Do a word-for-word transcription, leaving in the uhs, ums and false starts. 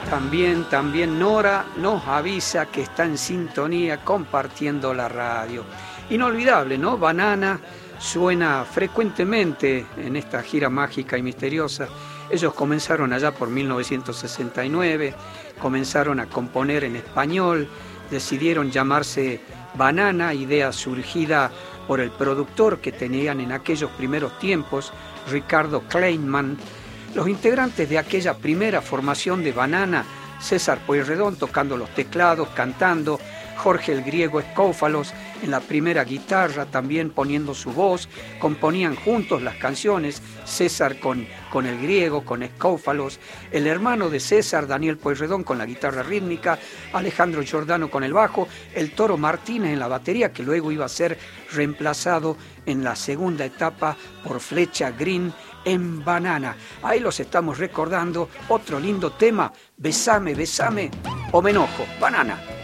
También, también Nora nos avisa que está en sintonía compartiendo la radio. Inolvidable, ¿no? Banana suena frecuentemente en esta gira mágica y misteriosa. Ellos comenzaron allá por mil novecientos sesenta y nueve, comenzaron a componer en español, decidieron llamarse Banana, idea surgida por el productor que tenían en aquellos primeros tiempos, Ricardo Kleinman. Los integrantes de aquella primera formación de Banana, César Pueyrredón tocando los teclados, cantando, Jorge el Griego Escófalos en la primera guitarra, también poniendo su voz, componían juntos las canciones, César con, con el Griego, con Escófalos, el hermano de César, Daniel Pueyrredón, con la guitarra rítmica, Alejandro Giordano con el bajo, el Toro Martínez en la batería, que luego iba a ser reemplazado en la segunda etapa por Flecha Green en Banana. Ahí los estamos recordando, otro lindo tema, Besame, besame o me enojo, Banana.